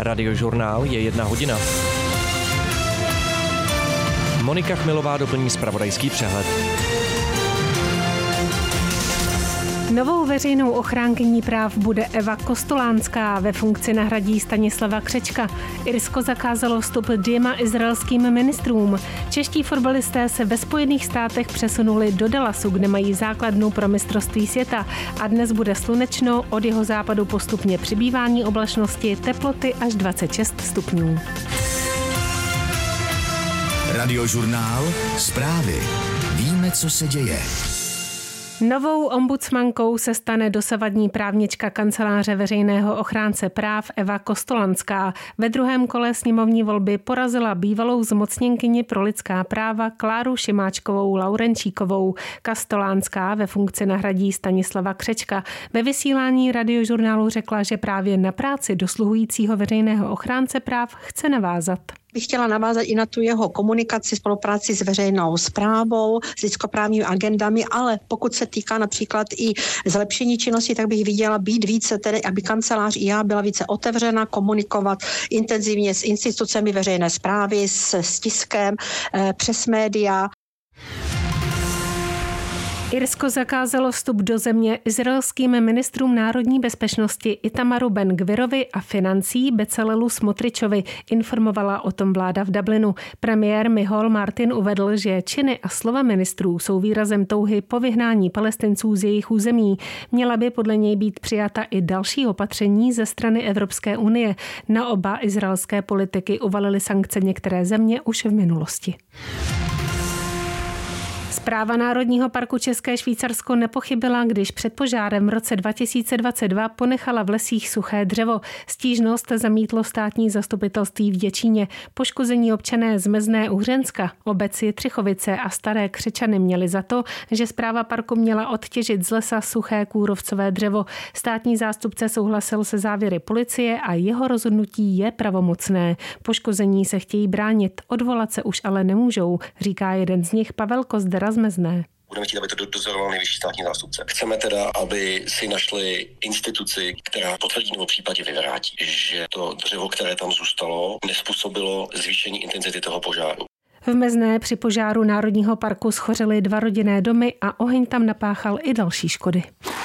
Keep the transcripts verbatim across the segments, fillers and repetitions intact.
Radiožurnál je jedna hodina. Monika Chmilová doplní zpravodajský přehled. Novou veřejnou ochránkyní práv bude Eva Kostolánská, ve funkci nahradí Stanislava Křečka. Irsko zakázalo vstup dvěma izraelským ministrům. Čeští fotbalisté se ve Spojených státech přesunuli do Dallasu, kde mají základnu pro mistrovství světa. A dnes bude slunečno, od jeho západu postupně přibývání oblačnosti, teploty až dvacet šest stupňů. Radiožurnál, zprávy. Víme, co se děje. Novou ombudsmankou se stane dosavadní právnička kanceláře veřejného ochránce práv Eva Kostolanská. Ve druhém kole sněmovní volby porazila bývalou zmocněnkyni pro lidská práva Kláru Šimáčkovou Laurenčíkovou. Kostolánská ve funkci nahradí Stanislava Křečka. Ve vysílání Radiožurnálu řekla, že právě na práci dosluhujícího veřejného ochránce práv chce navázat. Bych chtěla navázat i na tu jeho komunikaci, spolupráci s veřejnou správou, s lidskoprávními agendami, ale pokud se týká například i zlepšení činnosti, tak bych viděla být více, tedy aby kancelář i já byla více otevřena, komunikovat intenzivně s institucemi veřejné správy, s, s tiskem, eh, přes média. Irsko zakázalo vstup do země izraelským ministrům národní bezpečnosti Itamaru Ben-Gvirovi a financí Becalelu Smotričovi, informovala o tom vláda v Dublinu. Premiér Michal Martin uvedl, že činy a slova ministrů jsou výrazem touhy po vyhnání Palestinců z jejich území. Měla by podle něj být přijata i další opatření ze strany Evropské unie. Na oba izraelské politiky uvalily sankce některé země už v minulosti. Správa Národního parku České Švýcarsko nepochybila, když před požárem v roce dva tisíce dvacet dva ponechala v lesích suché dřevo. Stížnost zamítlo státní zastupitelství v Děčíně. Poškození občané z Mezné u Hřenska, obec Jitřichovice a Staré Křečany měli za to, že správa parku měla odtěžit z lesa suché kůrovcové dřevo. Státní zástupce souhlasil se závěry policie a jeho rozhodnutí je pravomocné. Poškození se chtějí bránit, odvolat se už ale nemůžou, říká jeden z nich Pavel Kozdera z Mezné. Budeme chtít, aby to dozoroval nejvyšší státní zástupce. Chceme teda, aby si našli instituci, která potvrdí nebo případně vyvrátí, že to dřevo, které tam zůstalo, nezpůsobilo zvýšení intenzity toho požáru. V Mezné při požáru Národního parku schořely dva rodinné domy a oheň tam napáchal i další škody.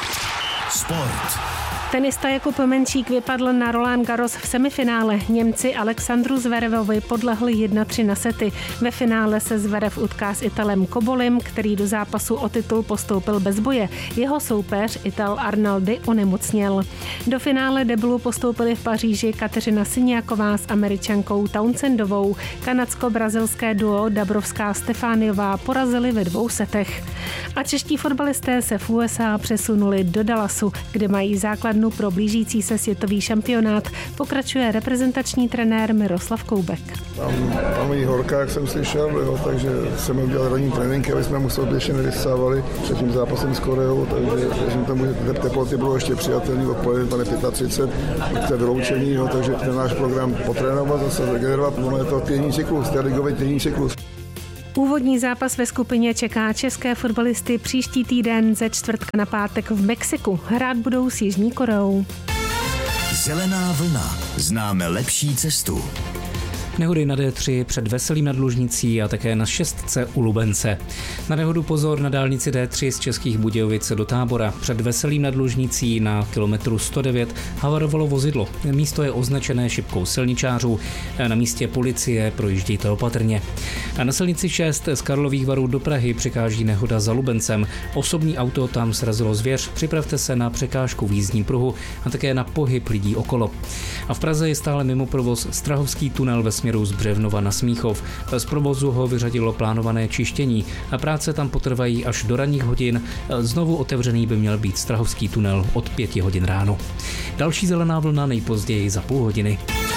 Sport. Tenista Jakub Menčík vypadl na Roland Garros v semifinále. Němci Alexandru Zverevovi podlehli jedna tři na sety. Ve finále se Zverev utká s Italem Kobolim, který do zápasu o titul postoupil bez boje. Jeho soupeř Ital Arnaldi onemocněl. Do finále deblu postoupili v Paříži Kateřina Syniaková s Američankou Townsendovou. Kanadsko-brazilské duo Dabrovská Stefániová porazili ve dvou setech. A čeští fotbalisté se v U S A přesunuli do Dallasu, kde mají základnu pro blížící se světový šampionát, pokračuje reprezentační trenér Miroslav Koubek. Tam, tam je horka, jak jsem slyšel, jo, takže jsem udělal ranní tréninky, aby jsme museli ještě nevysávali před tím zápasem s Koreou, takže věřím tomu, že ty teploty budou ještě přijatelné, odpoledne třicet pět, to je vyloučení, jo, takže ten náš program potrénovat, zase regenerovat, ono je to týdenní cyklus, to je ligový týdenní cyklus. Úvodní zápas ve skupině čeká české fotbalisty příští týden ze čtvrtka na pátek v Mexiku. Hrát budou s Jižní Koreou. Zelená vlna. Známe lepší cestu. Nehody na D tři před Veselým nad Lužnicí a také na šestce u Lubence. Na nehodu pozor na dálnici D tři z Českých Budějovic do Tábora. Před Veselým nad Lužnicí na kilometru sto devět havarovalo vozidlo. Místo je označené šipkou silničářů. Na místě policie, projíždějte opatrně. A na silnici šest z Karlových Varů do Prahy překáží nehoda za Lubencem. Osobní auto tam srazilo zvěř. Připravte se na překážku v jízdním pruhu a také na pohyb lidí okolo. A v Praze je stále mimo provoz Strahovský tunel ve směru z Břevnova na Smíchov. Z provozu ho vyřadilo plánované čištění a práce tam potrvají až do ranních hodin. Znovu otevřený by měl být Strahovský tunel od pěti hodin ráno. Další zelená vlna nejpozději za půl hodiny.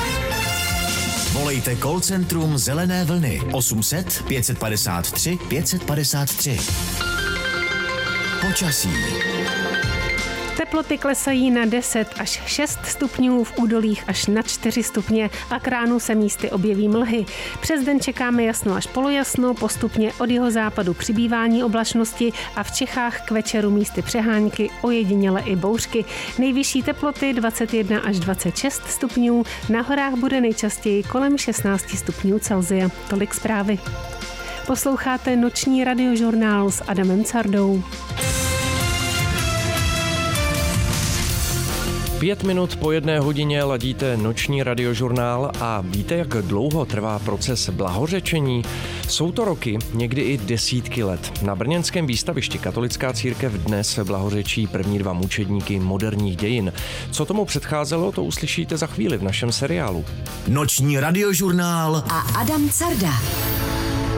Volejte call centrum Zelené vlny osm set pět padesát tři pět padesát tři. Počasí. Teploty klesají na deset až šest stupňů, v údolích až na čtyři stupně a k ránu se místy objeví mlhy. Přes den čekáme jasno až polojasno, postupně od jeho západu přibývání oblačnosti a v Čechách k večeru místy přehánky, ojediněle i bouřky. Nejvyšší teploty dvacet jedna až dvacet šest stupňů, na horách bude nejčastěji kolem šestnáct stupňů Celsia. Tolik zprávy. Posloucháte noční radiožurnál s Adamem Cardou. Pět minut po jedné hodině ladíte noční radiožurnál a víte, jak dlouho trvá proces blahořečení? Jsou to roky, někdy i desítky let. Na brněnském výstavišti Katolická církev dnes blahořečí první dva mučedníky moderních dějin. Co tomu předcházelo, to uslyšíte za chvíli v našem seriálu. Noční radiožurnál a Adam Carda.